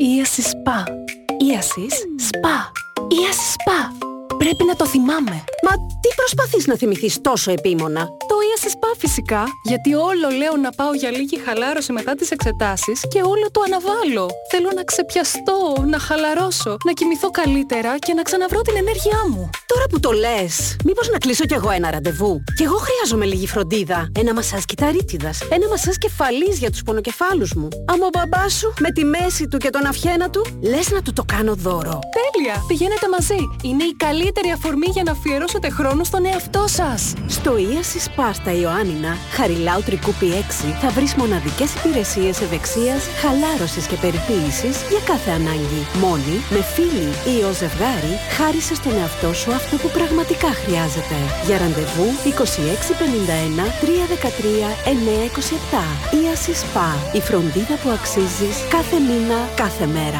Ίασις Σπα. Ίασις Σπα. Ίασις Σπα. Πρέπει να το θυμάμαι. Μα τι προσπαθείς να θυμηθείς τόσο επίμονα? Το Ίασις Σπα φυσικά. Γιατί όλο λέω να πάω για λίγη χαλάρωση μετά τις εξετάσεις και όλο το αναβάλω. Θέλω να ξεπιαστώ, να χαλαρώσω, να κοιμηθώ καλύτερα και να ξαναβρω την ενέργειά μου. Τώρα που το λες, μήπως να κλείσω κι εγώ ένα ραντεβού? Κι εγώ χρειάζομαι λίγη φροντίδα. Ένα μασάζ κυταρίτιδας, ένα μασάζ κεφαλής για τους πονοκεφάλους μου. Άμα ο μπαμπάς σου με τη μέση του και τον αυχένα του, λες να του το κάνω δώρο. Τέλεια! Πηγαίνετε μαζί. Είναι η καλύτερη αφορμή για να αφιερώσετε χρόνο στον εαυτό σας. Στο Ίασις Σπα στα Ιωάννινα, Χαριλάου Τρικούπη 6, θα βρεις μοναδικές υπηρεσίες ευεξίας, χαλάρωσης και περιποίησης για κάθε ανάγκη. Μόνη, με φίλη ή ως ζευγάρι, χάρισε στον εαυτό σου αυτό που πραγματικά χρειάζεται. Για ραντεβού 2651 313 927. Ίασις Σπα. Η φροντίδα που αξίζεις κάθε μήνα, κάθε μέρα.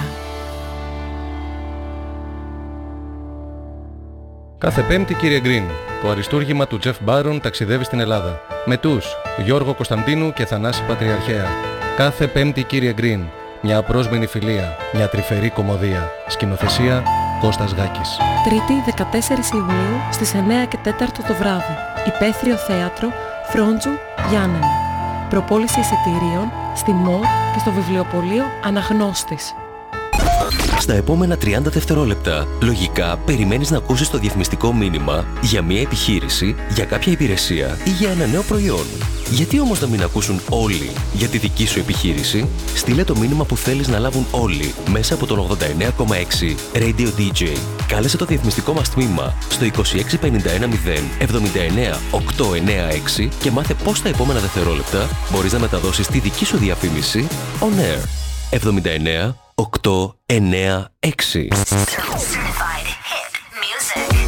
Κάθε Πέμπτη, κύριε Γκριν, το αριστούργημα του Τζεφ Μπάρον ταξιδεύει στην Ελλάδα. Με τους Γιώργο Κωνσταντίνου και Θανάση Πατριαρχαία. Κάθε Πέμπτη, κύριε Γκριν, μια απρόσμενη φιλία, μια τρυφερή κωμωδία. Σκηνοθεσία Κώστας Γάκης. Τρίτη 14 Ιουνίου στις 9 και 4 το βράδυ. Υπαίθριο θέατρο Φρόντζου Γιάννενα. Προπόληση εισιτηρίων στη ΜΟΡ και στο βιβλιοπωλείο Αναγνώστης. Στα επόμενα 30 δευτερόλεπτα, λογικά περιμένεις να ακούσεις το διαφημιστικό μήνυμα για μια επιχείρηση, για κάποια υπηρεσία ή για ένα νέο προϊόν. Γιατί όμως να μην ακούσουν όλοι για τη δική σου επιχείρηση? Στείλε το μήνυμα που θέλεις να λάβουν όλοι μέσα από τον 89,6 Radio DJ. Κάλεσε το διαφημιστικό μας τμήμα στο 26510 79 896 και μάθε πώς τα επόμενα δευτερόλεπτα μπορείς να μεταδώσεις τη δική σου διαφήμιση on air. 79 896.